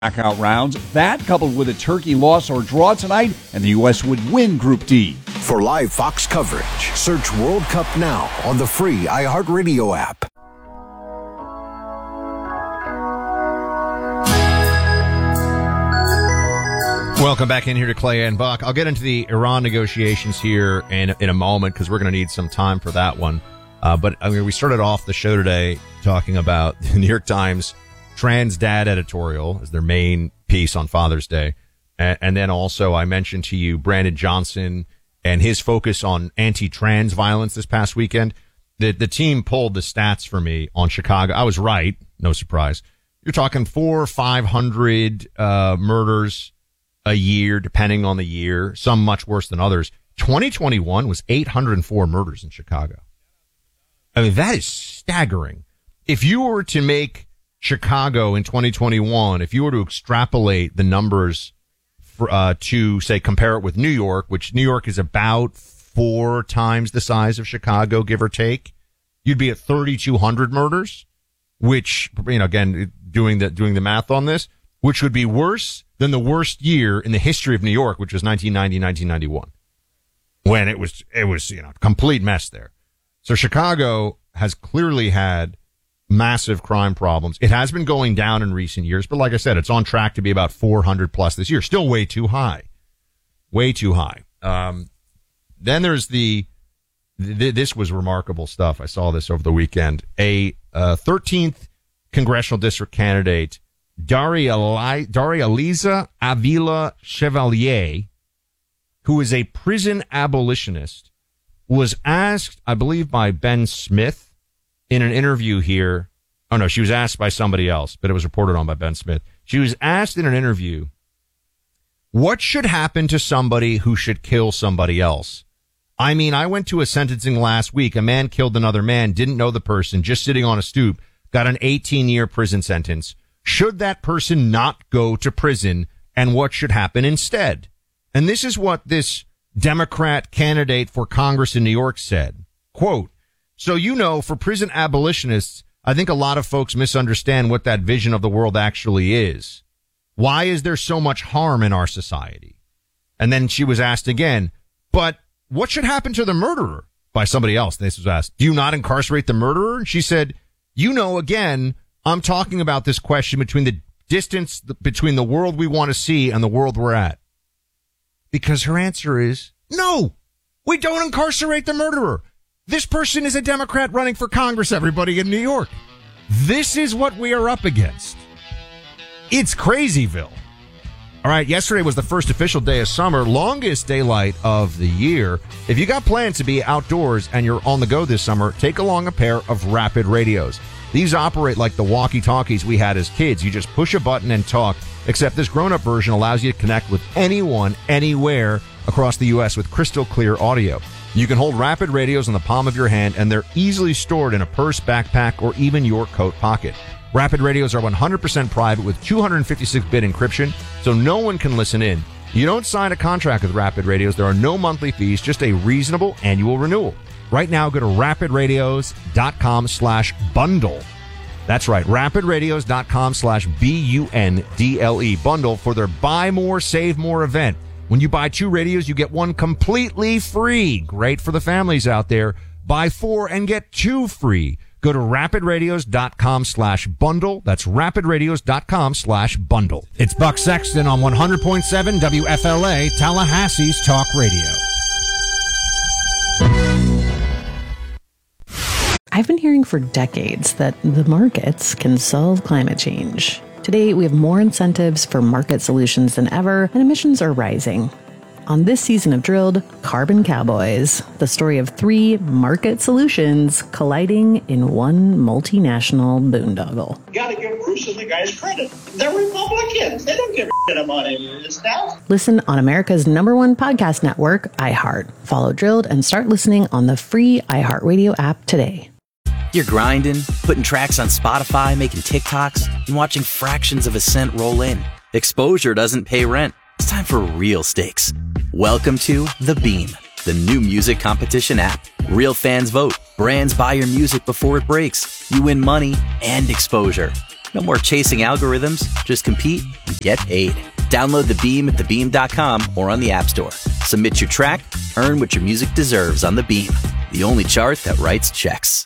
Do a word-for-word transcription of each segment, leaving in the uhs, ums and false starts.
knockout rounds. That, coupled with a Turkey loss or draw tonight, and the U S would win Group D. For live Fox coverage, search World Cup now on the free iHeartRadio app. Welcome back in here to Clay and Buck. I'll get into the Iran negotiations here in, in a moment because we're going to need some time for that one. Uh, but I mean, we started off the show today talking about the New York Times Trans Dad editorial as their main piece on Father's Day. And, and then also I mentioned to you Brandon Johnson and his focus on anti-trans violence this past weekend. The, the team pulled the stats for me on Chicago. I was right. No surprise. You're talking four or five hundred uh, murders a year, depending on the year, some much worse than others. twenty twenty-one was eight hundred four murders in Chicago. I mean, that is staggering. If you were to make Chicago in twenty twenty-one, if you were to extrapolate the numbers for, uh, to, say, compare it with New York, which New York is about four times the size of Chicago, give or take, you'd be at thirty-two hundred murders, which, you know, again, doing the, doing the math on this, which would be worse than the worst year in the history of New York, which was nineteen ninety, nineteen ninety-one, when it was, it was, you know, complete mess there. So Chicago has clearly had massive crime problems. It has been going down in recent years, but like I said, it's on track to be about four hundred plus this year. Still way too high. Way too high. Um, then there's the, th- this was remarkable stuff. I saw this over the weekend. A, uh, thirteenth congressional district candidate, Daria, Li- Daria Liza Avila Chevalier, who is a prison abolitionist, was asked, I believe, by Ben Smith in an interview here. Oh, no, she was asked by somebody else, but it was reported on by Ben Smith. She was asked in an interview, what should happen to somebody who should kill somebody else? I mean, I went to a sentencing last week. A man killed another man, didn't know the person, just sitting on a stoop, got an eighteen-year prison sentence. Should that person not go to prison, and what should happen instead? And this is what this Democrat candidate for Congress in New York said. Quote, so, you know, for prison abolitionists, I think a lot of folks misunderstand what that vision of the world actually is. Why is there so much harm in our society? And then she was asked again, but what should happen to the murderer? By somebody else. This was asked, do you not incarcerate the murderer? And she said, you know, again, I'm talking about this question between the distance between the world we want to see and the world we're at. Because her answer is, no, we don't incarcerate the murderer. This person is a Democrat running for Congress, everybody in New York. This is what we are up against. It's Crazyville. All right, yesterday was the first official day of summer, longest daylight of the year. If you got plans to be outdoors and you're on the go this summer, take along a pair of Rapid Radios. These operate like the walkie-talkies we had as kids. You just push a button and talk, except this grown-up version allows you to connect with anyone, anywhere across the U S with crystal clear audio. You can hold Rapid Radios in the palm of your hand, and they're easily stored in a purse, backpack, or even your coat pocket. Rapid Radios are one hundred percent private with two fifty-six bit encryption, so no one can listen in. You don't sign a contract with Rapid Radios. There are no monthly fees, just a reasonable annual renewal. Right now, go to rapidradios.com slash bundle. That's right, rapidradios.com slash B U N D L E, bundle, for their Buy More, Save More event. When you buy two radios, you get one completely free. Great for the families out there. Buy four and get two free. Go to rapidradios.com slash bundle. That's rapidradios.com slash bundle. It's Buck Sexton on one hundred point seven W F L A, Tallahassee's Talk Radio. I've been hearing for decades that the markets can solve climate change. Today, we have more incentives for market solutions than ever, and emissions are rising. On this season of Drilled, Carbon Cowboys, the story of three market solutions colliding in one multinational boondoggle. You gotta give Bruce and the guys credit. They're Republicans. They don't give a shit about any of this stuff. Listen on America's number one podcast network, iHeart. Follow Drilled and start listening on the free iHeartRadio app today. You're grinding, putting tracks on Spotify, making TikToks, and watching fractions of a cent roll in. Exposure doesn't pay rent. It's time for real stakes. Welcome to The Beam, the new music competition app. Real fans vote. Brands buy your music before it breaks. You win money and exposure. No more chasing algorithms. Just compete and get paid. Download The Beam at the beam dot com or on the App Store. Submit your track, earn what your music deserves on The Beam, the only chart that writes checks.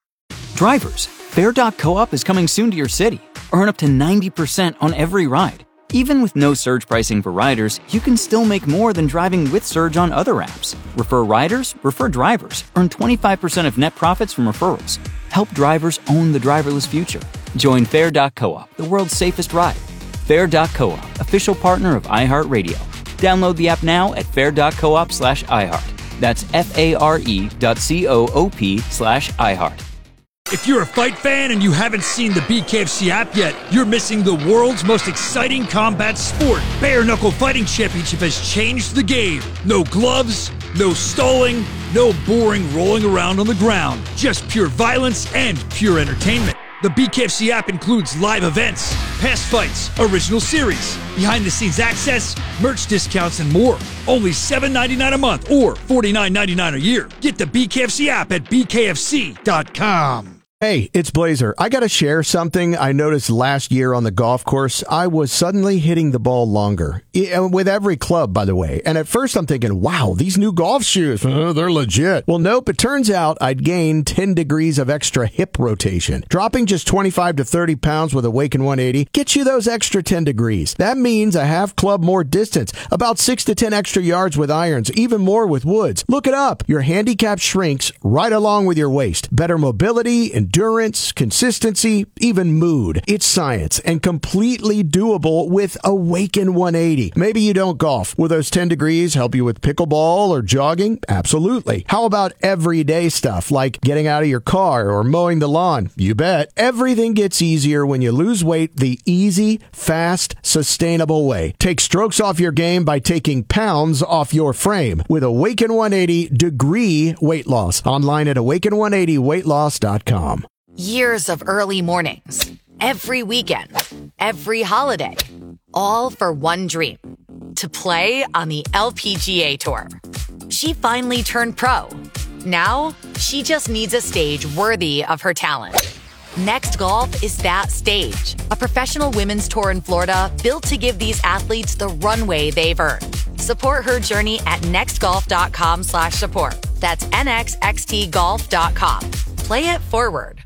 Drivers, Fair dot coop is coming soon to your city. Earn up to ninety percent on every ride. Even with no surge pricing for riders, you can still make more than driving with Surge on other apps. Refer riders, refer drivers. Earn twenty-five percent of net profits from referrals. Help drivers own the driverless future. Join Fair dot coop, the world's safest ride. Fair dot coop, official partner of iHeartRadio. Download the app now at fair dot coop slash iHeart. That's F-A-R-E dot C-O-O-P slash iHeart. If you're a fight fan and you haven't seen the B K F C app yet, you're missing the world's most exciting combat sport. Bare Knuckle Fighting Championship has changed the game. No gloves, no stalling, no boring rolling around on the ground. Just pure violence and pure entertainment. The B K F C app includes live events, past fights, original series, behind-the-scenes access, merch discounts, and more. Only seven dollars and ninety-nine cents a month or forty-nine dollars and ninety-nine cents a year. Get the B K F C app at B K F C dot com. Hey, it's Blazer. I got to share something I noticed last year on the golf course. I was suddenly hitting the ball longer. With every club, by the way. And at first I'm thinking, wow, these new golf shoes, oh, they're legit. Well, nope, it turns out I'd gained ten degrees of extra hip rotation. Dropping just twenty-five to thirty pounds with Awaken one eighty gets you those extra ten degrees. That means a half club more distance, about six to ten extra yards with irons, even more with woods. Look it up. Your handicap shrinks right along with your waist. Better mobility and endurance, consistency, even mood. It's science and completely doable with Awaken one eighty. Maybe you don't golf. Will those ten degrees help you with pickleball or jogging? Absolutely. How about everyday stuff like getting out of your car or mowing the lawn? You bet. Everything gets easier when you lose weight the easy, fast, sustainable way. Take strokes off your game by taking pounds off your frame with Awaken one eighty Degree Weight Loss. Online at awaken one eighty weight loss dot com. Years of early mornings, every weekend, every holiday, all for one dream, to play on the L P G A Tour. She finally turned pro. Now, she just needs a stage worthy of her talent. Next Golf is that stage, a professional women's tour in Florida built to give these athletes the runway they've earned. Support her journey at nextgolf.com slash support. That's N X X T golf dot com. Play it forward.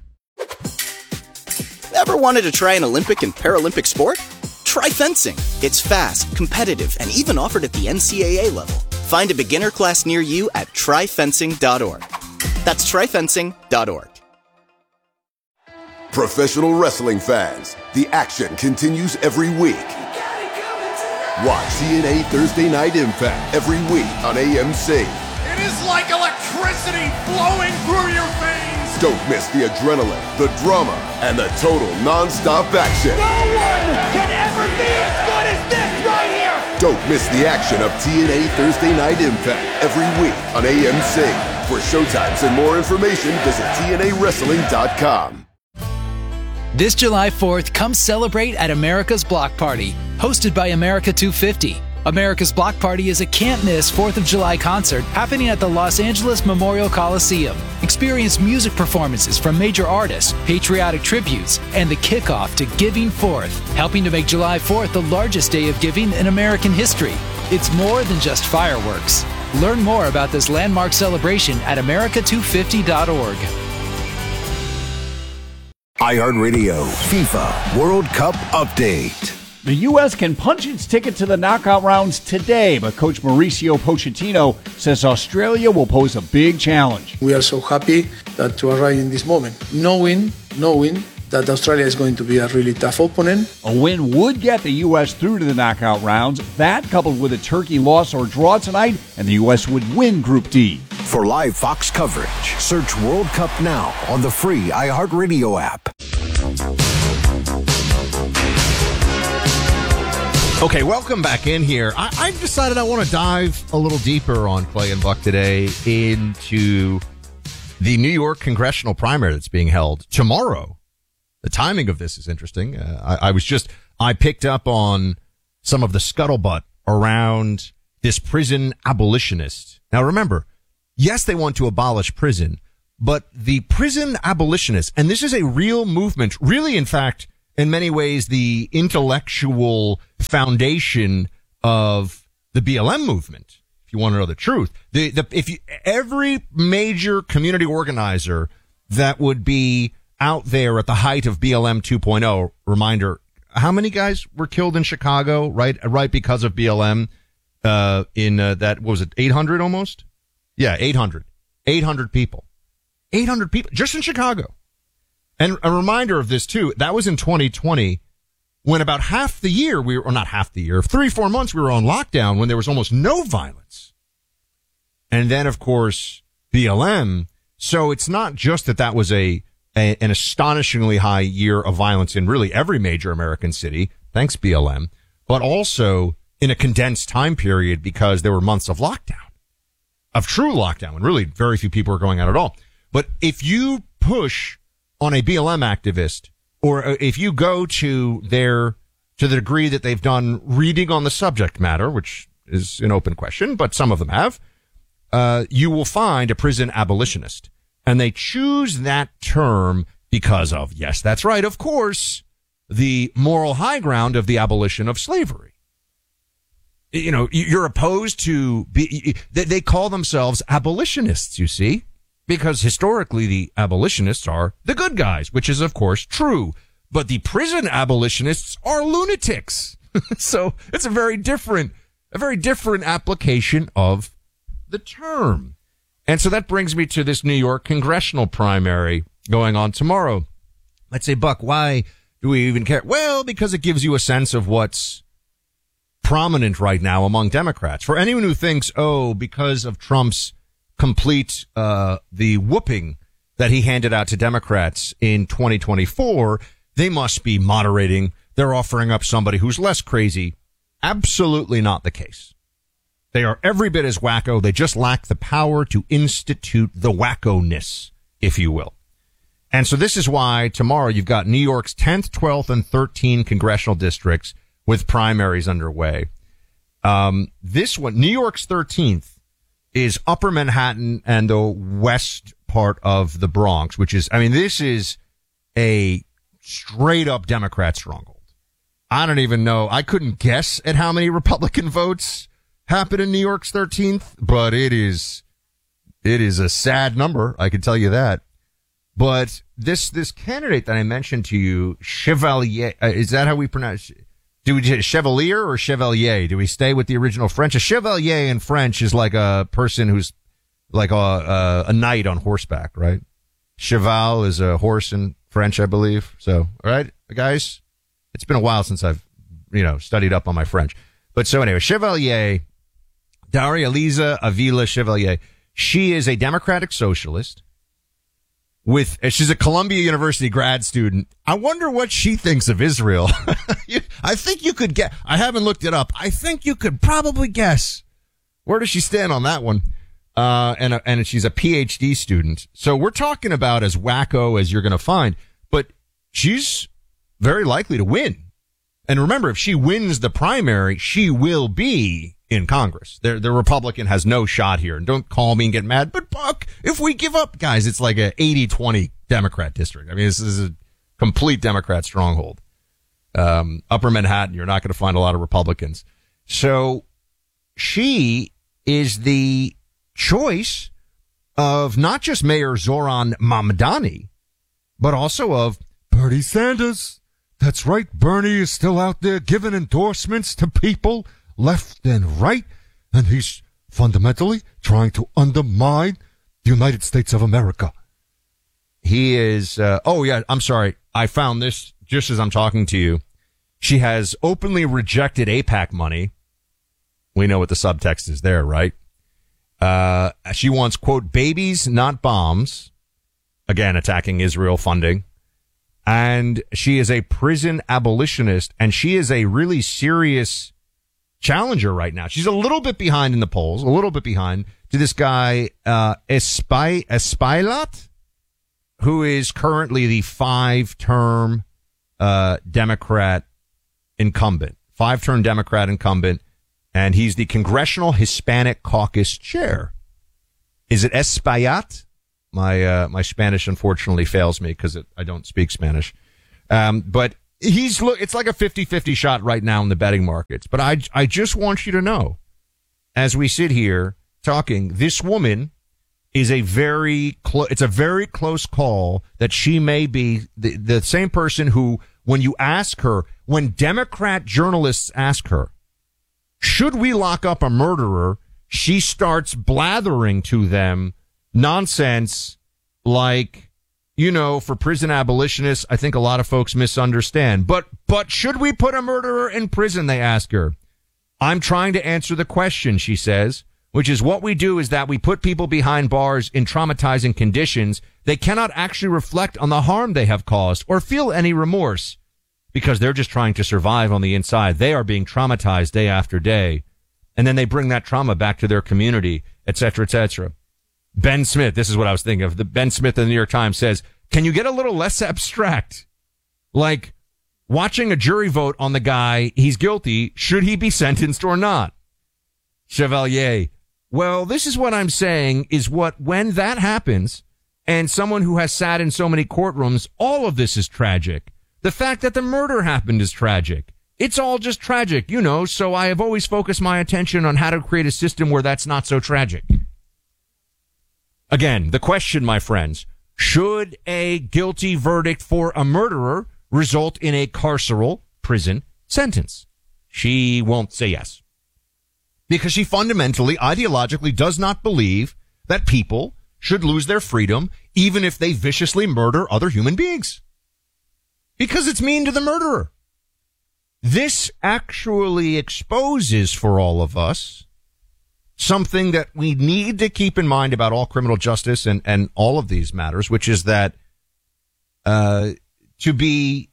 Ever wanted to try an Olympic and Paralympic sport? Try fencing. It's fast, competitive, and even offered at the N C A A level. Find a beginner class near you at try fencing dot org. That's try fencing dot org. Professional wrestling fans, the action continues every week. Watch T N A Thursday Night Impact every week on A M C. It is like electricity flowing through your veins. Don't miss the adrenaline, the drama, and the total non-stop action. No one can ever be as good as this right here. Don't miss the action of T N A Thursday Night Impact every week on A M C. For showtimes and more information, visit T N A wrestling dot com. This July fourth, come celebrate at America's Block Party, hosted by America two fifty. America's Block Party is a can't-miss fourth of July concert happening at the Los Angeles Memorial Coliseum. Experience music performances from major artists, patriotic tributes, and the kickoff to Giving Fourth, helping to make July fourth the largest day of giving in American history. It's more than just fireworks. Learn more about this landmark celebration at america two fifty dot org. iHeartRadio FIFA World Cup Update. The U S can punch its ticket to the knockout rounds today, but Coach Mauricio Pochettino says Australia will pose a big challenge. We are so happy that to arrive in this moment, knowing, knowing that Australia is going to be a really tough opponent. A win would get the U S through to the knockout rounds. That, coupled with a Turkey loss or draw tonight, and the U S would win Group D. For live Fox coverage, search World Cup now on the free iHeartRadio app. Okay, welcome back in here. I, I've decided I want to dive a little deeper on Clay and Buck today into the New York congressional primary that's being held tomorrow. The timing of this is interesting. Uh, I, I was just, I picked up on some of the scuttlebutt around this prison abolitionist. Now remember, yes, they want to abolish prison, but the prison abolitionists, and this is a real movement, really, in fact, in many ways the intellectual foundation of the B L M movement. If you want to know the truth, the, the, if you, every major community organizer that would be out there at the height of B L M two point oh, reminder, how many guys were killed in Chicago, right? Right. Because of B L M, uh, in, uh, that, what was it, eight hundred almost? Yeah, eight hundred. eight hundred people. eight hundred people just in Chicago. And a reminder of this too, that was in twenty twenty when about half the year we were, or not half the year, three, four months we were on lockdown when there was almost no violence. And then of course, B L M. So it's not just that that was a, a an astonishingly high year of violence in really every major American city, thanks B L M, but also in a condensed time period because there were months of lockdown, of true lockdown, when really very few people were going out at all. But if you push on a B L M activist, or if you go to their, to the degree that they've done reading on the subject matter, which is an open question, but some of them have, uh, you will find a prison abolitionist. And they choose that term because of, yes, that's right, of course, the moral high ground of the abolition of slavery. You know, you're opposed to, be, they call themselves abolitionists, you see. Because historically, the abolitionists are the good guys, which is, of course, true. But the prison abolitionists are lunatics. So it's a very different, a very different application of the term. And so that brings me to this New York congressional primary going on tomorrow. Let's say, Buck, why do we even care? Well, because it gives you a sense of what's prominent right now among Democrats. For anyone who thinks, oh, because of Trump's complete uh the whooping that he handed out to Democrats in twenty twenty-four, they must be moderating. They're offering up somebody who's less crazy. Absolutely not the case. They are every bit as wacko. They just lack the power to institute the wacko-ness, if you will. And so this is why tomorrow you've got New York's tenth, twelfth, and thirteenth congressional districts with primaries underway. Um this one, New York's thirteenth, is Upper Manhattan and the west part of the Bronx, which is, I mean, this is a straight up Democrat stronghold. I don't even know. I couldn't guess at how many Republican votes happen in New York's thirteenth, but it is, it is a sad number. I can tell you that. But this, this candidate that I mentioned to you, Chevalier, uh, is that how we pronounce it? Do we do Chevalier or Chevalier? Do we stay with the original French? A Chevalier in French is like a person who's like a, a, a knight on horseback, right? Cheval is a horse in French, I believe. So, all right, guys, it's been a while since I've, you know, studied up on my French. But so anyway, Chevalier, Daria-Liza Avila Chevalier, she is a Democratic socialist. With, she's a Columbia University grad student. I wonder what she thinks of Israel. I think you could get, I haven't looked it up. I think you could probably guess. Where does she stand on that one? Uh, and, a, and she's a P H D student. So we're talking about as wacko as you're going to find, but she's very likely to win. And remember, if she wins the primary, she will be in Congress. The, the Republican has no shot here. And don't call me and get mad. But Buck, if we give up, guys, it's like a eighty twenty Democrat district. I mean, this is a complete Democrat stronghold. Um, Upper Manhattan, you're not going to find a lot of Republicans. So she is the choice of not just Mayor Zoran Mamdani, but also of Bernie Sanders. That's right. Bernie is still out there giving endorsements to people left and right, and he's fundamentally trying to undermine the United States of America. He is, uh, oh yeah, I'm sorry. I found this just as I'm talking to you. She has openly rejected AIPAC money. We know what the subtext is there, right? Uh, she wants, quote, babies, not bombs. Again, attacking Israel funding. And she is a prison abolitionist, and she is a really serious challenger right now. She's a little bit behind in the polls, a little bit behind to this guy, uh, Espai, Espailat, who is currently the five-term, uh, Democrat incumbent, five-term Democrat incumbent, and he's the Congressional Hispanic Caucus chair. Is it Espailat? My, uh, my Spanish unfortunately fails me because I don't speak Spanish. Um, but he's look. It's like a fifty-fifty shot right now in the betting markets. But I, I just want you to know, as we sit here talking, this woman is a very close. It's a very close call that she may be the, the same person who, when you ask her, when Democrat journalists ask her, should we lock up a murderer? She starts blathering to them nonsense like, you know, for prison abolitionists, I think a lot of folks misunderstand. But, but should we put a murderer in prison? They ask her. I'm trying to answer the question, she says, which is what we do is that we put people behind bars in traumatizing conditions. They cannot actually reflect on the harm they have caused or feel any remorse because they're just trying to survive on the inside. They are being traumatized day after day. And then they bring that trauma back to their community, et cetera, et cetera. Ben Smith, this is what I was thinking of. The Ben Smith of the New York Times says, can you get a little less abstract? Like watching a jury vote on the guy, he's guilty. Should he be sentenced or not? Chevalier, well, this is what I'm saying is what, when that happens and someone who has sat in so many courtrooms, all of this is tragic. The fact that the murder happened is tragic. It's all just tragic, you know, so I have always focused my attention on how to create a system where that's not so tragic. Again, the question, my friends, should a guilty verdict for a murderer result in a carceral prison sentence? She won't say yes. Because she fundamentally, ideologically does not believe that people should lose their freedom even if they viciously murder other human beings. Because it's mean to the murderer. This actually exposes for all of us something that we need to keep in mind about all criminal justice and, and all of these matters, which is that uh, to be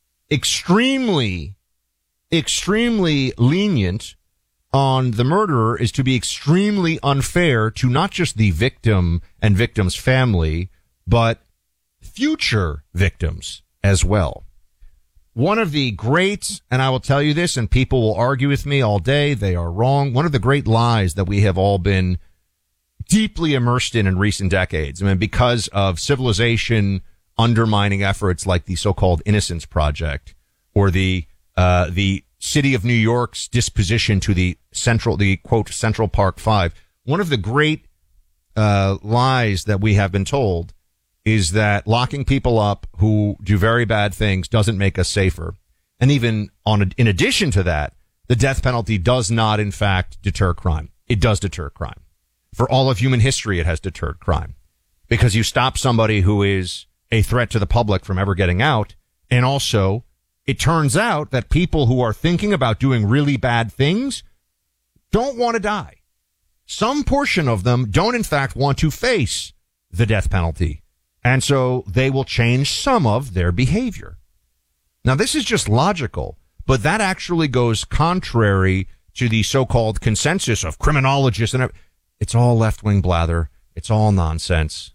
extremely, extremely lenient on the murderer is to be extremely unfair to not just the victim and victim's family, but future victims as well. One of the great, and I will tell you this, and people will argue with me all day, they are wrong. One of the great lies that we have all been deeply immersed in in recent decades, I mean, because of civilization undermining efforts like the so-called Innocence Project or the, uh, the city of New York's disposition to the central, the quote, Central Park Five. One of the great, uh, lies that we have been told is that locking people up who do very bad things doesn't make us safer. And even on, a, in addition to that, the death penalty does not, in fact, deter crime. It does deter crime. For all of human history, it has deterred crime. Because you stop somebody who is a threat to the public from ever getting out. And also, it turns out that people who are thinking about doing really bad things don't want to die. Some portion of them don't, in fact, want to face the death penalty. And so they will change some of their behavior. Now, this is just logical, but that actually goes contrary to the so-called consensus of criminologists. And it's all left-wing blather. It's all nonsense.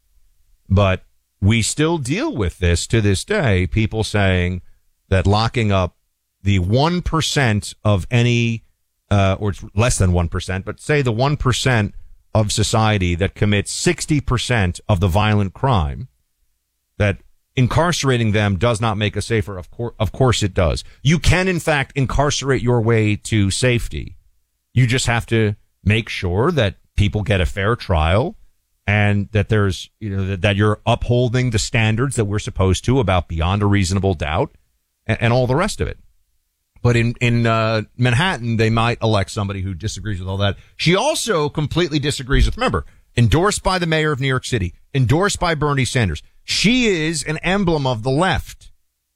But we still deal with this to this day, people saying that locking up the one percent of any, uh, or it's less than one percent, but say the one percent of society that commits sixty percent of the violent crime, that incarcerating them does not make us safer. Of course, of course it does. You can, in fact, incarcerate your way to safety. You just have to make sure that people get a fair trial and that there's, you know, that, that you're upholding the standards that we're supposed to about beyond a reasonable doubt and, and all the rest of it. But in, in, uh, Manhattan, they might elect somebody who disagrees with all that. She also completely disagrees with, remember, endorsed by the mayor of New York City, endorsed by Bernie Sanders. She is an emblem of the left.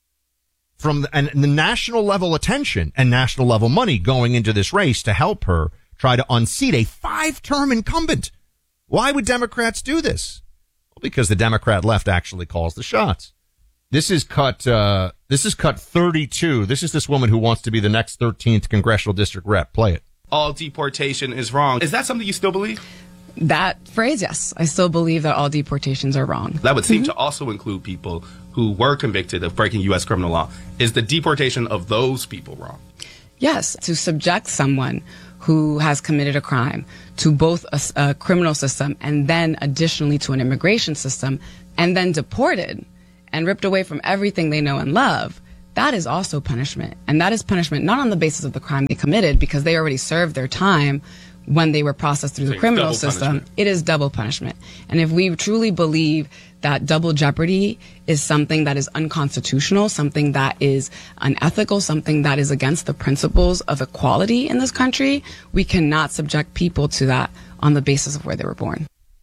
From the, and the national level attention and national level money going into this race to help her try to unseat a five-term incumbent. Why would Democrats do this? Well, because the Democrat left actually calls the shots. This is cut, uh, this is cut thirty-two. This is this woman who wants to be the next thirteenth congressional district rep. Play it. All deportation is wrong. Is that something you still believe? That phrase, yes. I still believe that all deportations are wrong. That would seem mm-hmm. to also include people who were convicted of breaking U S criminal law. Is the deportation of those people wrong? Yes. To subject someone who has committed a crime to both a, a criminal system and then additionally to an immigration system and then deported and ripped away from everything they know and love, that is also punishment. And that is punishment not on the basis of the crime they committed, because they already served their time when they were processed through the So criminal double system. punishment. It is double punishment. And if we truly believe that double jeopardy is something that is unconstitutional, something that is unethical, something that is against the principles of equality in this country, we cannot subject people to that on the basis of where they were born.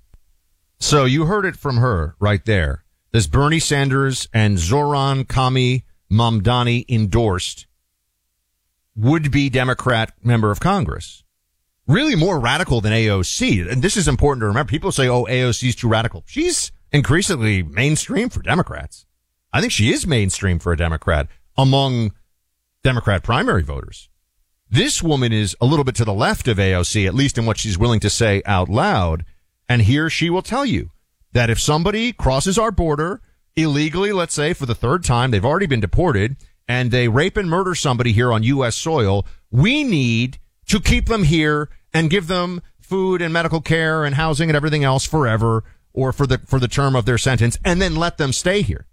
So you heard it from her right there. This Bernie Sanders and Zoran Kami Mamdani endorsed would-be Democrat member of Congress. Really more radical than A O C. And this is important to remember. People say, oh, A O C is too radical. She's increasingly mainstream for Democrats. I think she is mainstream for a Democrat among Democrat primary voters. This woman is a little bit to the left of A O C, at least in what she's willing to say out loud. And here she will tell you that if somebody crosses our border illegally, let's say for the third time, they've already been deported, and they rape and murder somebody here on U S soil, we need to keep them here and give them food and medical care and housing and everything else forever, or for the for the term of their sentence, and then let them stay here.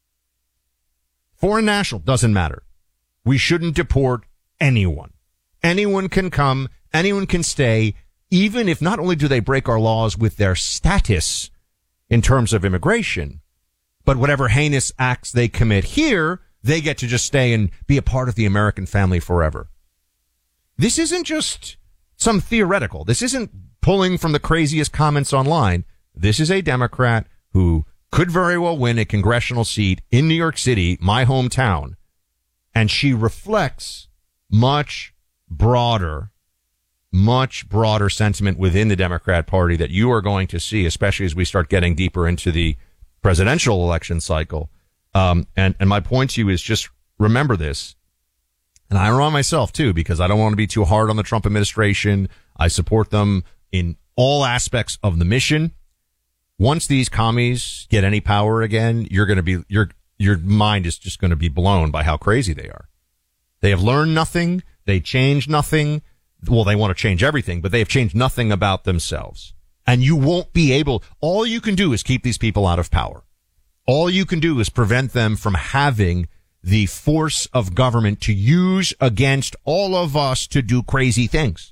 Foreign national, doesn't matter. We shouldn't deport anyone. Anyone can come, anyone can stay, even if not only do they break our laws with their status in terms of immigration, but whatever heinous acts they commit here, they get to just stay and be a part of the American family forever. This isn't just some theoretical. This isn't pulling from the craziest comments online. This is a Democrat who could very well win a congressional seat in New York City, my hometown. And she reflects much broader, much broader sentiment within the Democrat Party that you are going to see, especially as we start getting deeper into the presidential election cycle. Um, and, and my point to you is just remember this. And I remind myself, too, because I don't want to be too hard on the Trump administration. I support them in all aspects of the mission. Once these commies get any power again, you're going to be, your, your mind is just going to be blown by how crazy they are. They have learned nothing. They change nothing. Well, they want to change everything, but they have changed nothing about themselves. And you won't be able, all you can do is keep these people out of power. All you can do is prevent them from having the force of government to use against all of us to do crazy things.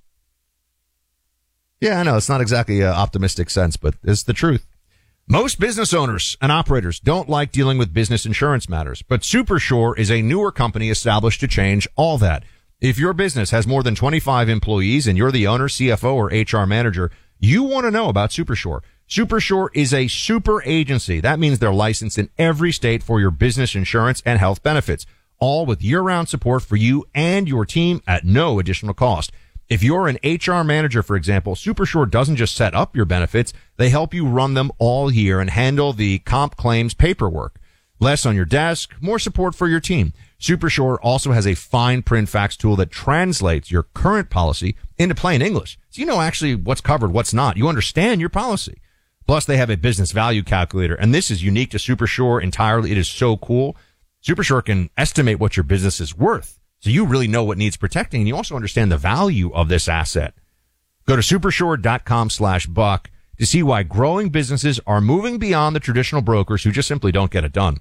Yeah, I know it's not exactly an optimistic sense, but it's the truth. Most business owners and operators don't like dealing with business insurance matters, but Supershore is a newer company established to change all that. If your business has more than twenty-five employees and you're the owner, C F O, or H R manager, you want to know about Supershore. Supershore is a super agency. That means they're licensed in every state for your business insurance and health benefits, all with year-round support for you and your team at no additional cost. If you're an H R manager, for example, Supershore doesn't just set up your benefits. They help you run them all year and handle the comp claims paperwork. Less on your desk, more support for your team. Supershore also has a fine print fax tool that translates your current policy into plain English. So you know actually what's covered, what's not. You understand your policy. Plus, they have a business value calculator, and this is unique to Supershore entirely. It is so cool. Supershore can estimate what your business is worth, so you really know what needs protecting, and you also understand the value of this asset. Go to supershore.com slash buck to see why growing businesses are moving beyond the traditional brokers who just simply don't get it done.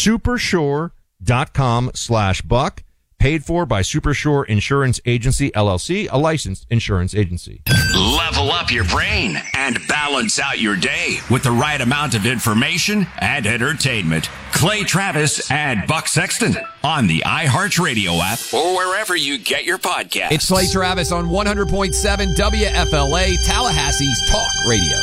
Supershore.com slash buck, paid for by Supershore Insurance Agency, L L C, a licensed insurance agency. Level up your brain and balance out your day with the right amount of information and entertainment. Clay Travis and Buck Sexton on the iHeartRadio app or wherever you get your podcasts. It's Clay Travis on one hundred point seven W F L A, Tallahassee's Talk Radio.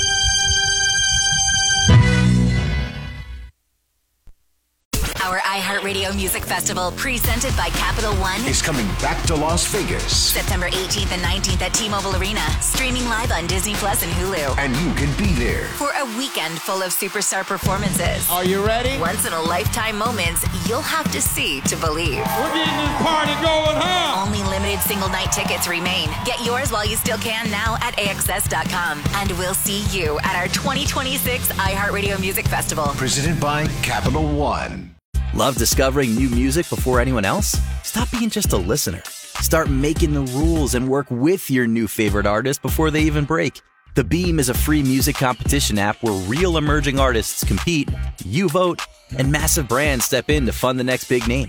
Our iHeartRadio Music Festival, presented by Capital One, is coming back to Las Vegas. September eighteenth and nineteenth at T-Mobile Arena, streaming live on Disney Plus and Hulu. And you can be there for a weekend full of superstar performances. Are you ready? Once in a lifetime moments you'll have to see to believe. We're getting this party going, huh? Only limited single night tickets remain. Get yours while you still can now at A X S dot com. And we'll see you at our twenty twenty-six iHeartRadio Music Festival. Presented by Capital One. Love discovering new music before anyone else? Stop being just a listener. Start making the rules and work with your new favorite artist before they even break. The Beam is a free music competition app where real emerging artists compete, you vote, and massive brands step in to fund the next big name.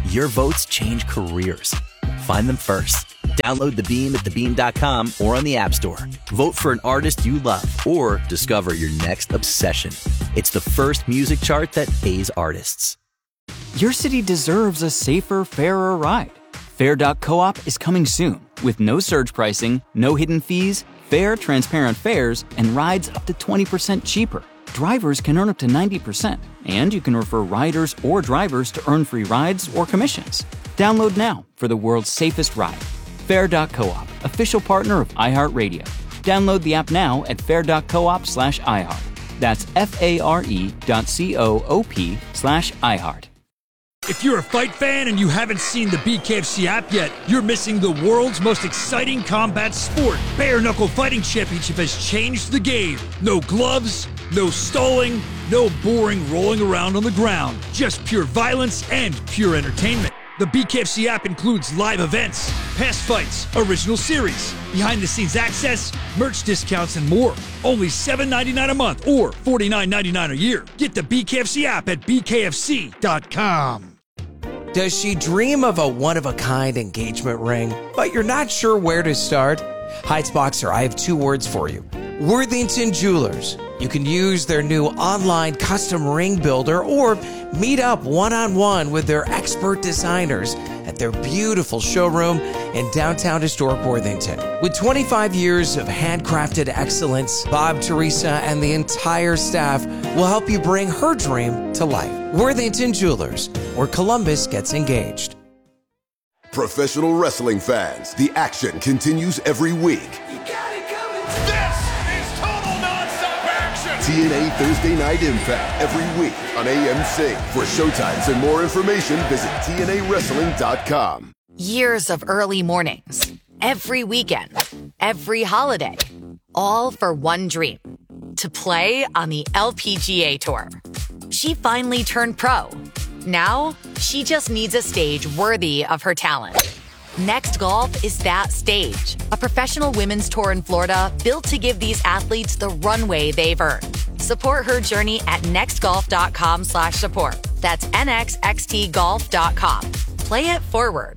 Your votes change careers. Find them first. Download The Beam at the beam dot com or on the App Store. Vote for an artist you love or discover your next obsession. It's the first music chart that pays artists. Your city deserves a safer, fairer ride. Fair dot coop is coming soon with no surge pricing, no hidden fees, fair, transparent fares, and rides up to twenty percent cheaper. Drivers can earn up to ninety percent, and you can refer riders or drivers to earn free rides or commissions. Download now for the world's safest ride. Fair dot coop, official partner of iHeartRadio. Download the app now at fair dot coop slash iHeart. That's F-A-R-E dot C-O-O-P slash iHeart. If you're a fight fan and you haven't seen the B K F C app yet, you're missing the world's most exciting combat sport. Bare Knuckle Fighting Championship has changed the game. No gloves, no stalling, no boring rolling around on the ground. Just pure violence and pure entertainment. The B K F C app includes live events, past fights, original series, behind-the-scenes access, merch discounts, and more. Only seven dollars and ninety-nine cents a month or forty-nine dollars and ninety-nine cents a year. Get the B K F C app at B K F C dot com. Does she dream of a one-of-a-kind engagement ring, but you're not sure where to start? Heights Boxer, I have two words for you. Worthington Jewelers. You can use their new online custom ring builder or meet up one-on-one with their expert designers at their beautiful showroom in downtown historic Worthington. With twenty-five years of handcrafted excellence, Bob, Teresa, and the entire staff will help you bring her dream to life. Worthington Jewelers, where Columbus gets engaged. Professional wrestling fans, the action continues every week. This is total nonstop action. T N A Thursday Night Impact every week on A M C. For showtimes and more information, visit T N A wrestling dot com. Years of early mornings, every weekend, every holiday, all for one dream, to play on the L P G A Tour. She finally turned pro. Now, she just needs a stage worthy of her talent. Next Golf is that stage, a professional women's tour in Florida built to give these athletes the runway they've earned. Support her journey at next golf dot com slash support. That's N X X T golf dot com. Play it forward.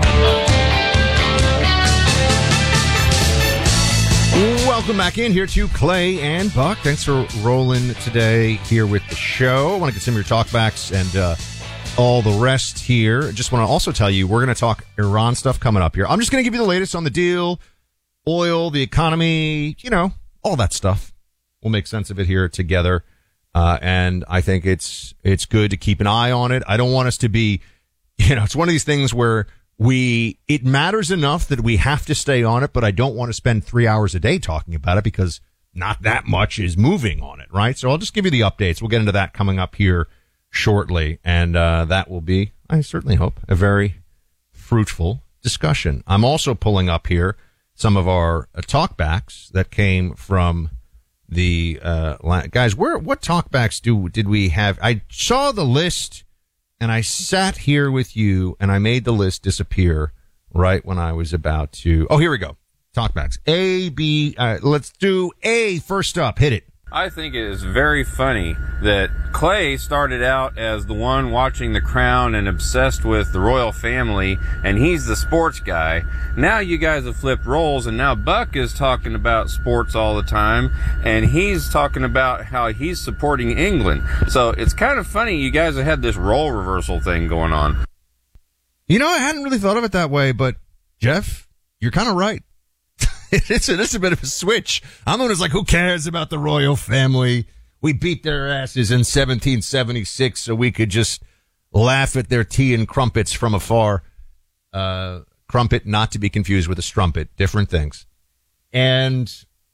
Welcome back in here to Clay and Buck. Thanks for rolling today here with the show. I want to get some of your talkbacks and uh, all the rest here. Just want to also tell you we're going to talk Iran stuff coming up here. I'm just going to give you the latest on the deal, oil, the economy, you know, all that stuff. We'll make sense of it here together. Uh, and I think it's it's good to keep an eye on it. I don't want us to be, you know, it's one of these things where we it matters enough that we have to stay on it, but I don't want to spend three hours a day talking about it because not that much is moving on it, right? So I'll just give you the updates. We'll get into that coming up here shortly, and uh, that will be, I certainly hope, a very fruitful discussion. I'm also pulling up here some of our uh, talkbacks that came from the uh, la- guys. Where what talkbacks do did we have? I saw the list. And I sat here with you, and I made the list disappear right when I was about to. Oh, here we go. Talkbacks. A, B. Uh, let's do A first up. Hit it. I think it is very funny that Clay started out as the one watching The Crown and obsessed with the royal family, and he's the sports guy. Now you guys have flipped roles, and now Buck is talking about sports all the time, and he's talking about how he's supporting England. So it's kind of funny you guys have had this role reversal thing going on. You know, I hadn't really thought of it that way, but Jeff, you're kind of right. It's a, it's a bit of a switch. I'm the one who's like, who cares about the royal family? We beat their asses in seventeen seventy-six so we could just laugh at their tea and crumpets from afar. Uh, crumpet, not to be confused with a strumpet, different things. And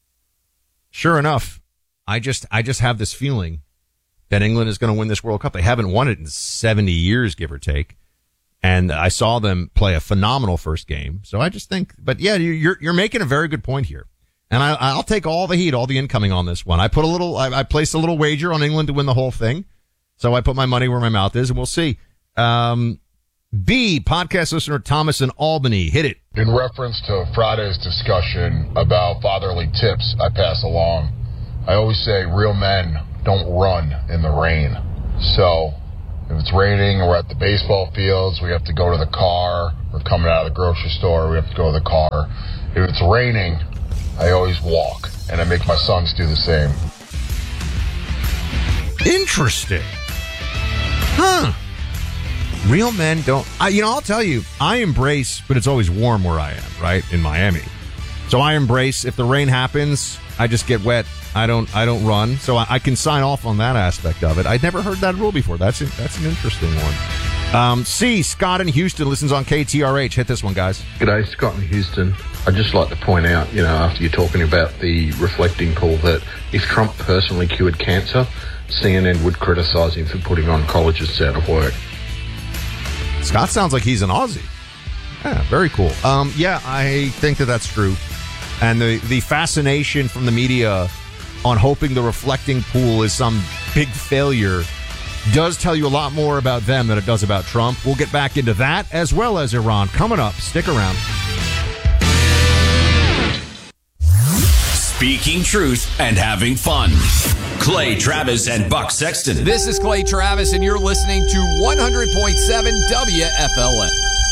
sure enough, I just, I just have this feeling that England is going to win this World Cup. They haven't won it in seventy years, give or take. And I saw them play a phenomenal first game. So I just think, but yeah, you're, you're making a very good point here. And I, I'll take all the heat, all the incoming on this one. I put a little, I, I placed a little wager on England to win the whole thing. So I put my money where my mouth is, and we'll see. Um, B, podcast listener Thomas in Albany. Hit it. In reference to Friday's discussion about fatherly tips I pass along, I always say real men don't run in the rain. So If it's raining and we're at the baseball fields, we have to go to the car. We're coming out of the grocery store, we have to go to the car. If it's raining, I always walk, and I make my sons do the same. Interesting. Huh. Real men don't... I, you know, I'll tell you, I embrace, but it's always warm where I am, right? In Miami. So I embrace, if the rain happens, I just get wet. I don't I don't run. So I, I can sign off on that aspect of it. I'd never heard that rule before. That's a, that's an interesting one. Um, C, Scott in Houston listens on K T R H. Hit this one, guys. G'day, Scott in Houston. I'd just like to point out, you know, after you're talking about the reflecting pool, that if Trump personally cured cancer, C N N would criticize him for putting on colleges out of work. Scott sounds like he's an Aussie. Yeah, very cool. Um, yeah, I think that that's true. And the, the fascination from the media on hoping the reflecting pool is some big failure does tell you a lot more about them than it does about Trump. We'll get back into that as well as Iran coming up. Stick around. Speaking truth and having fun. Clay Travis and Buck Sexton. This is Clay Travis, and you're listening to one hundred point seven W F L N.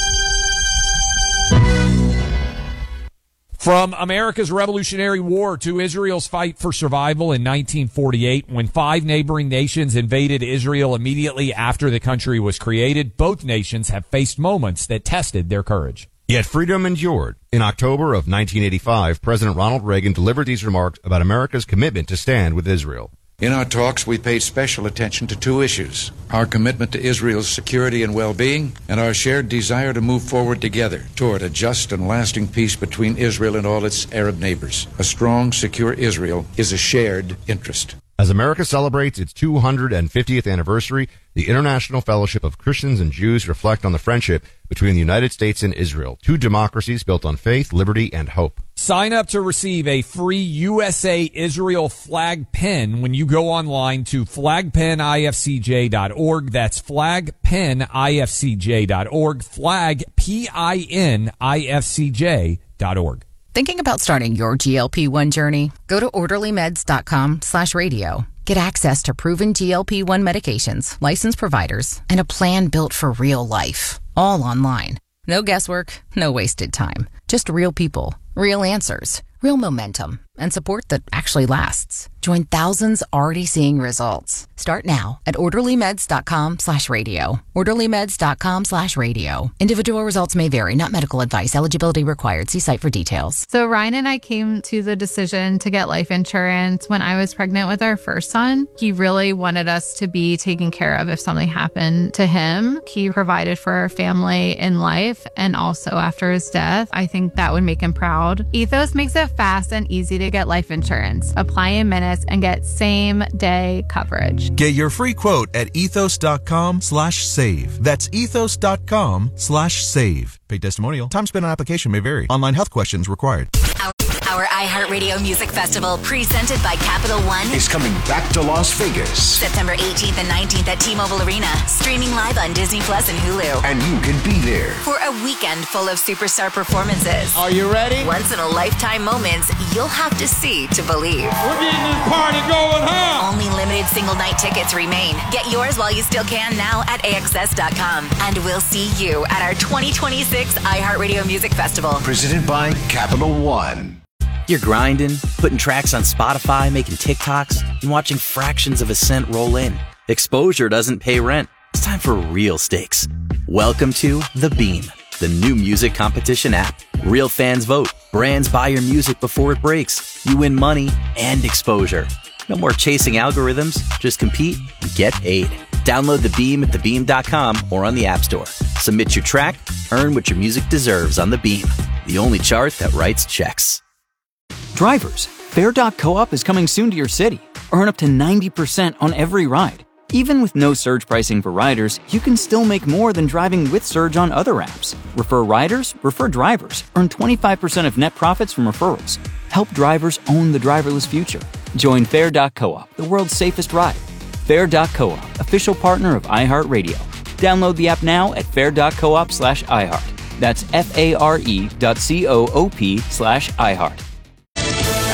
From America's Revolutionary War to Israel's fight for survival in nineteen forty-eight, when five neighboring nations invaded Israel immediately after the country was created, both nations have faced moments that tested their courage. Yet freedom endured. In October of nineteen eighty-five, President Ronald Reagan delivered these remarks about America's commitment to stand with Israel. In our talks, we paid special attention to two issues: our commitment to Israel's security and well-being, and our shared desire to move forward together toward a just and lasting peace between Israel and all its Arab neighbors. A strong, secure Israel is a shared interest. As America celebrates its two hundred fiftieth anniversary, the International Fellowship of Christians and Jews reflect on the friendship between the United States and Israel, two democracies built on faith, liberty, and hope. Sign up to receive a free U S A Israel flag pin when you go online to flag pin I F C J dot org. That's flag pin I F C J dot org, flag P I N I F C J dot org. Thinking about starting your G L P one journey? Go to orderly meds dot com slash radio. Get access to proven G L P one medications, licensed providers, and a plan built for real life. All online. No guesswork, no wasted time. Just real people, real answers, real momentum, and support that actually lasts. Join thousands already seeing results. Start now at orderly meds dot com slash radio. orderly meds dot com slash radio. Individual results may vary, not medical advice. Eligibility required. See site for details. So Ryan and I came to the decision to get life insurance when I was pregnant with our first son. He really wanted us to be taken care of if something happened to him. He provided for our family in life and also after his death. I think that would make him proud. Ethos makes it fast and easy to get life insurance. Apply in minutes and get same day coverage. Get your free quote at ethos dot com slash save. That's ethos dot com slash save. Paid testimonial. Time spent on application may vary. Online health questions required. Our, our iHeartRadio Music Festival, presented by Capital One, is coming back to Las Vegas. September eighteenth and nineteenth at T-Mobile Arena. Streaming live on Disney Plus and Hulu. And you can be there for a weekend full of superstar performances. Are you ready? Once in a lifetime moments you'll have to see to believe. We're getting this party going, huh? Only limited single night tickets remain. Get yours while you still can now at A X S dot com. And we'll see you at our twenty twenty-six iHeartRadio Music Festival. Presented by Capital One. You're grinding, putting tracks on Spotify, making TikToks, and watching fractions of a cent roll in. Exposure doesn't pay rent. It's time for real stakes. Welcome to The Beam, the new music competition app. Real fans vote. Brands buy your music before it breaks. You win money and exposure. No more chasing algorithms. Just compete and get paid. Download The Beam at the beam dot com or on the App Store. Submit your track. Earn what your music deserves on The Beam, the only chart that writes checks. Drivers, Fair dot coop is coming soon to your city. Earn up to ninety percent on every ride. Even with no surge pricing for riders, you can still make more than driving with surge on other apps. Refer riders, refer drivers. Earn twenty-five percent of net profits from referrals. Help drivers own the driverless future. Join Fair dot coop, the world's safest ride. Fair dot coop, official partner of iHeartRadio. Download the app now at fair dot coop slash iHeart. That's F A R E dot C O O P slash iHeart.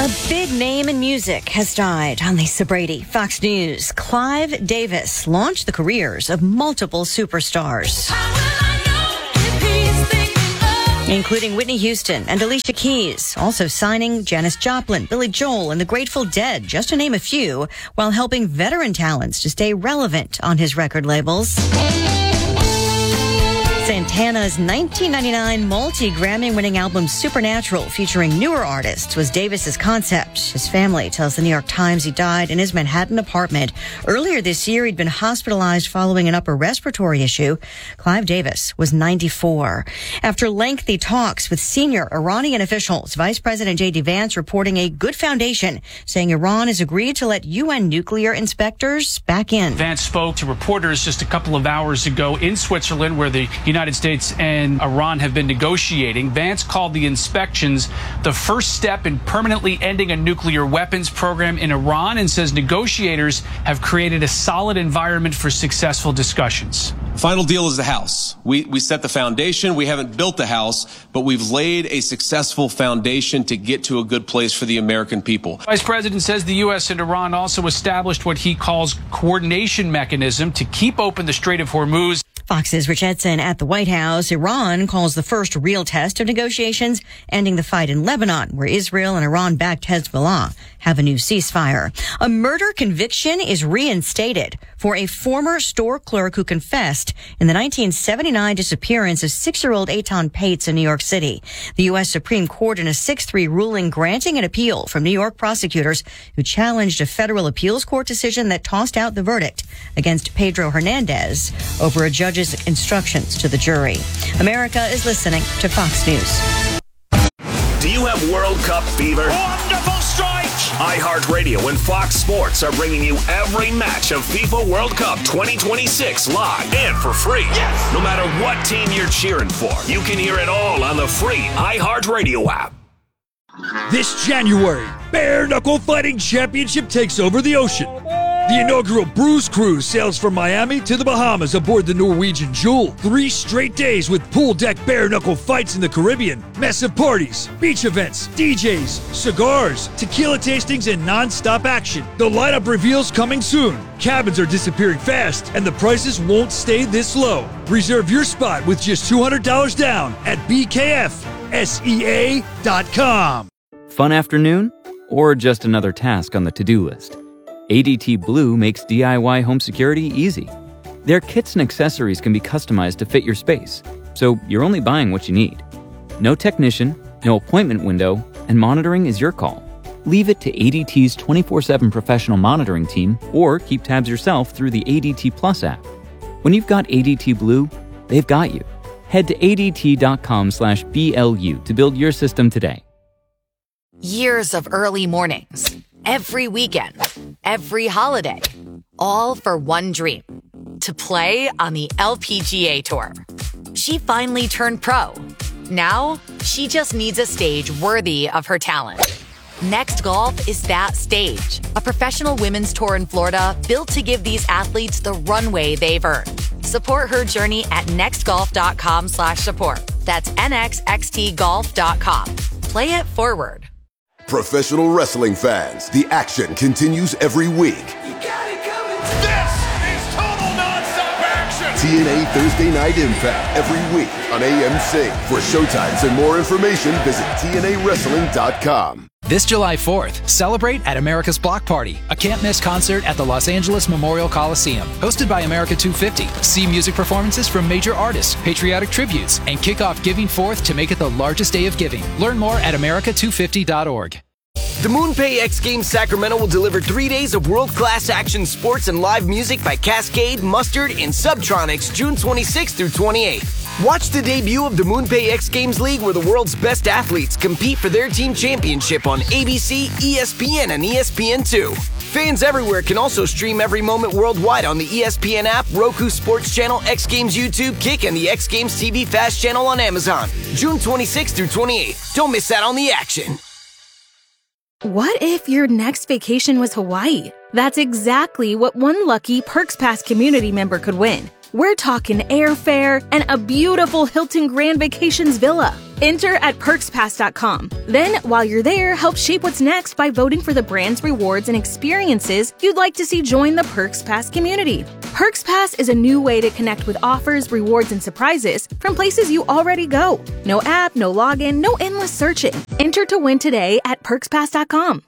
A big name in music has died on Lisa Brady. Fox News. Clive Davis launched the careers of multiple superstars, including Whitney Houston and Alicia Keys, also signing Janis Joplin, Billy Joel, and the Grateful Dead, just to name a few, while helping veteran talents to stay relevant on his record labels. Santana's nineteen ninety-nine multi-Grammy-winning album Supernatural, featuring newer artists, was Davis's concept. His family tells the New York Times he died in his Manhattan apartment. Earlier this year, he'd been hospitalized following an upper respiratory issue. Clive Davis was ninety-four. After lengthy talks with senior Iranian officials, Vice President J D Vance reporting a good foundation, saying Iran has agreed to let U N nuclear inspectors back in. Vance spoke to reporters just a couple of hours ago in Switzerland, where the United States and Iran have been negotiating. Vance called the inspections the first step in permanently ending a nuclear weapons program in Iran, and says negotiators have created a solid environment for successful discussions. Final deal is the house. We, we set the foundation. We haven't built the house, but we've laid a successful foundation to get to a good place for the American people. Vice President says the U S and Iran also established what he calls coordination mechanism to keep open the Strait of Hormuz. Fox's Rich Edson at the White House. Iran calls the first real test of negotiations ending the fight in Lebanon, where Israel and Iran-backed Hezbollah have a new ceasefire. A murder conviction is reinstated for a former store clerk who confessed in the nineteen seventy-nine disappearance of six-year-old Eitan Pates in New York City. The U S Supreme Court in a six three ruling granting an appeal from New York prosecutors who challenged a federal appeals court decision that tossed out the verdict against Pedro Hernandez over a judge's instructions to the jury. America is listening to Fox News. Do you have World Cup fever? Wonderful strike! iHeartRadio and Fox Sports are bringing you every match of FIFA World Cup twenty twenty-six live and for free. Yes! No matter what team you're cheering for, you can hear it all on the free iHeartRadio app. This January, Bare Knuckle Fighting Championship takes over the ocean. The inaugural Bruise Cruise sails from Miami to the Bahamas aboard the Norwegian Jewel. Three straight days with pool deck bare knuckle fights in the Caribbean, massive parties, beach events, D Js, cigars, tequila tastings, and non-stop action. The lineup reveals coming soon. Cabins are disappearing fast, and the prices won't stay this low. Reserve your spot with just two hundred dollars down at B K F S E A dot com. Fun afternoon? Or just another task on the to-do list? A D T Blue makes D I Y home security easy. Their kits and accessories can be customized to fit your space, so you're only buying what you need. No technician, no appointment window, and monitoring is your call. Leave it to A D T's twenty-four seven professional monitoring team, or keep tabs yourself through the A D T Plus app. When you've got A D T Blue, they've got you. Head to A D T dot com slash B L U to build your system today. Years of early mornings, every weekend, every holiday, all for one dream, to play on the L P G A Tour. She finally turned pro. Now, she just needs a stage worthy of her talent. Next Golf is that stage, a professional women's tour in Florida built to give these athletes the runway they've earned. Support her journey at nextgolf.com slash support. That's N X X T golf dot com. Play it forward. Professional wrestling fans, the action continues every week. This is total nonstop action! T N A Thursday Night Impact every week on A M C. For showtimes and more information, visit T N A wrestling dot com. This July fourth, celebrate at America's Block Party, a can't-miss concert at the Los Angeles Memorial Coliseum. Hosted by America two fifty. See music performances from major artists, patriotic tributes, and kick off Giving Fourth to make it the largest day of giving. Learn more at America two fifty dot org. The MoonPay X Games Sacramento will deliver three days of world-class action sports and live music by Cascade, Mustard, and Subtronics June twenty-sixth through twenty-eighth. Watch the debut of the MoonPay X Games League, where the world's best athletes compete for their team championship on A B C, E S P N, and E S P N two. Fans everywhere can also stream every moment worldwide on the E S P N app, Roku Sports Channel, X Games YouTube, Kick, and the X Games T V Fast Channel on Amazon. June twenty-sixth through twenty-eighth. Don't miss out on the action. What if your next vacation was Hawaii? That's exactly what one lucky Perks Pass community member could win. We're talking airfare and a beautiful Hilton Grand Vacations villa. Enter at perks pass dot com. Then, while you're there, help shape what's next by voting for the brands, rewards, and experiences you'd like to see join the Perks Pass community. Perks Pass is a new way to connect with offers, rewards, and surprises from places you already go. No app, no login, no endless searching. Enter to win today at perks pass dot com.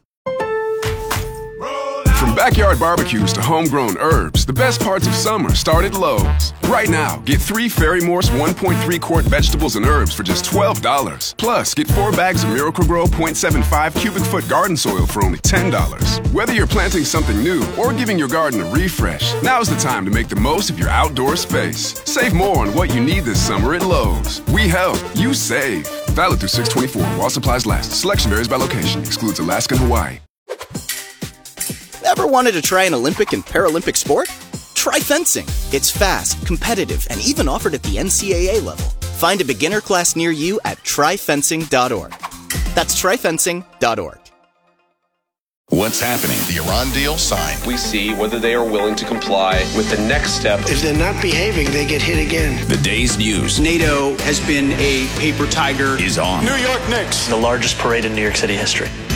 From backyard barbecues to homegrown herbs, the best parts of summer start at Lowe's. Right now, get three Fairy Morse one point three quart vegetables and herbs for just twelve dollars. Plus, get four bags of Miracle-Gro zero point seven five cubic foot garden soil for only ten dollars. Whether you're planting something new or giving your garden a refresh, now's the time to make the most of your outdoor space. Save more on what you need this summer at Lowe's. We help, you save. Valid through six twenty-four while supplies last. Selection varies by location. Excludes Alaska and Hawaii. Ever wanted to try an Olympic and Paralympic sport? Try fencing. It's fast, competitive, and even offered at the N C A A level. Find a beginner class near you at try fencing dot org. That's try fencing dot org. What's happening? The Iran deal signed. We see whether they are willing to comply with the next step. If they're not behaving, they get hit again. The day's news. NATO has been a paper tiger. Is on. New York Knicks. The largest parade in New York City history.